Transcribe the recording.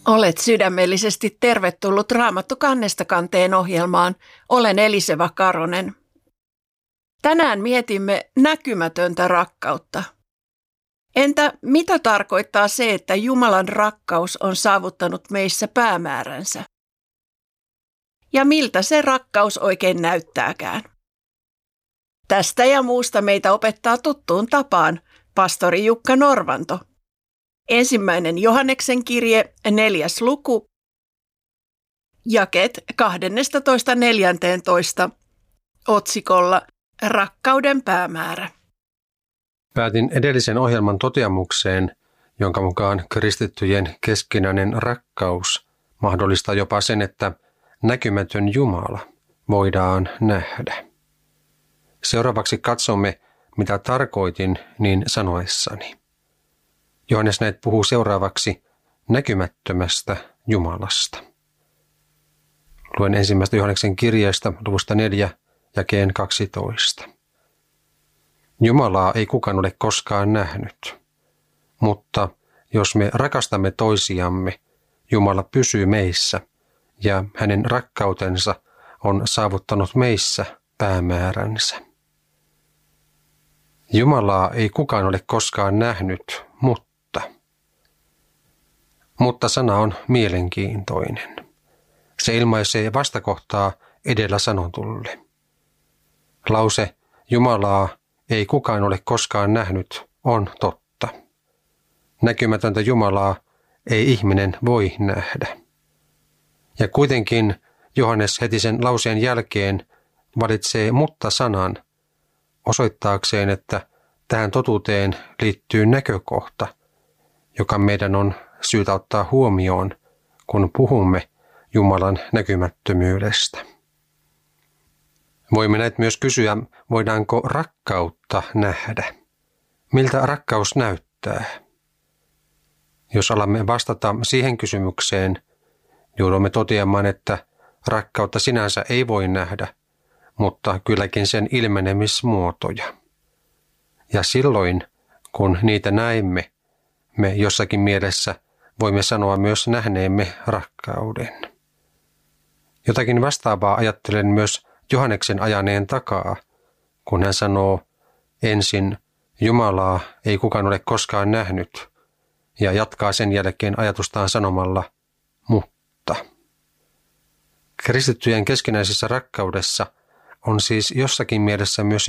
Olet sydämellisesti tervetullut Raamattu kannesta kanteen ohjelmaan. Olen Eliseva Karonen. Tänään mietimme näkymätöntä rakkautta. Entä mitä tarkoittaa se, että Jumalan rakkaus on saavuttanut meissä päämääränsä? Ja miltä se rakkaus oikein näyttääkään? Tästä ja muusta meitä opettaa tuttuun tapaan pastori Jukka Norvanto. 1. Johanneksen kirje, 4. luku, jakeet 12–14, otsikolla Rakkauden päämäärä. Päätin edellisen ohjelman toteamukseen, jonka mukaan kristittyjen keskinäinen rakkaus mahdollistaa jopa sen, että näkymätön Jumala voidaan nähdä. Seuraavaksi katsomme, mitä tarkoitin niin sanoessani. Johannes näet puhuu seuraavaksi näkymättömästä Jumalasta. Luen 1. Johanneksen kirjeestä luvusta 4, jakeen 12. Jumalaa ei kukaan ole koskaan nähnyt, mutta jos me rakastamme toisiamme, Jumala pysyy meissä ja hänen rakkautensa on saavuttanut meissä päämääränsä. Jumalaa ei kukaan ole koskaan nähnyt, mutta sana on mielenkiintoinen. Se ilmaisee vastakohtaa edellä sanotulle. Lause Jumalaa ei kukaan ole koskaan nähnyt on totta. Näkymätöntä Jumalaa ei ihminen voi nähdä. Ja kuitenkin Johannes heti sen lauseen jälkeen valitsee mutta-sanan osoittaakseen, että tähän totuuteen liittyy näkökohta, joka meidän on syytä ottaa huomioon, kun puhumme Jumalan näkymättömyydestä. Voimme näet myös kysyä, voidaanko rakkautta nähdä? Miltä rakkaus näyttää? Jos alamme vastata siihen kysymykseen, joudumme toteamaan, että rakkautta sinänsä ei voi nähdä, mutta kylläkin sen ilmenemismuotoja. Ja silloin, kun niitä näemme, me jossakin mielessä voimme sanoa myös nähneemme rakkauden. Jotakin vastaavaa ajattelen myös Johanneksen ajaneen takaa, kun hän sanoo ensin Jumalaa ei kukaan ole koskaan nähnyt ja jatkaa sen jälkeen ajatustaan sanomalla mutta. Kristittyjen keskinäisessä rakkaudessa on siis jossakin mielessä myös